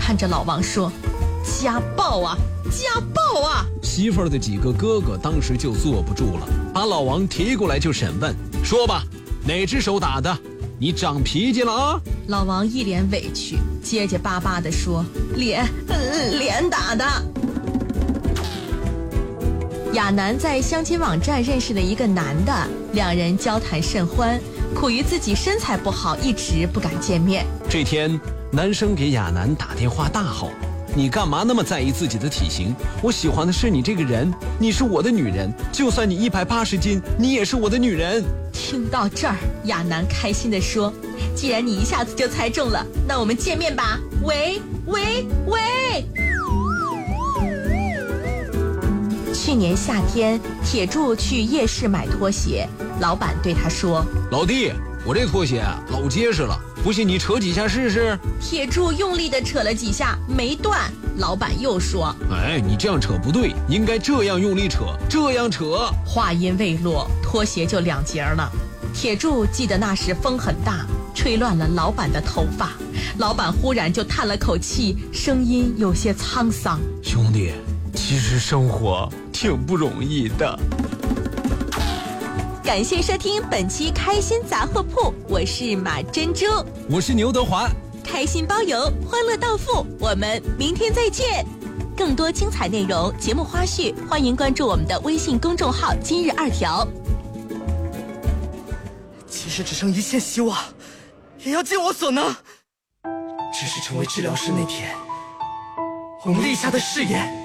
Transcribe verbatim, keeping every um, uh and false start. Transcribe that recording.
看着老王说：“家暴啊，家暴啊！” 媳妇儿的几个哥哥当时就坐不住了，把老王提过来就审问：“说吧，哪只手打的？你长脾气了啊？” 老王一脸委屈，结结巴巴地说：“脸，呃、脸打的。”亚楠在相亲网站认识了一个男的，两人交谈甚欢，苦于自己身材不好，一直不敢见面。 这天，男生给亚楠打电话大吼：“你干嘛那么在意自己的体型？我喜欢的是你这个人，你是我的女人，就算你一百八十斤，你也是我的女人。” 听到这儿，亚楠开心地说：“既然你一下子就猜中了，那我们见面吧。喂喂喂！”去年夏天，铁柱去夜市买拖鞋，老板对他说：“ 老弟，我这拖鞋老结实了，不信你扯几下试试。” 铁柱用力地扯了几下，没断。老板又说：“ 哎，你这样扯不对，应该这样用力扯，这样扯。” 话音未落，拖鞋就两截了。铁柱记得那时风很大，吹乱了老板的头发。老板忽然就叹了口气，声音有些沧桑：“ 兄弟，其实生活挺不容易的。” 感谢收听本期开心杂货铺，我是马珍珠， 我是牛德华， 开心包邮，欢乐到付，我们明天再见。更多精彩内容、节目花絮，欢迎关注我们的微信公众号今日二条。 即使只剩一线希望，也要尽我所能。只是成为治疗师那天，我们立下的誓言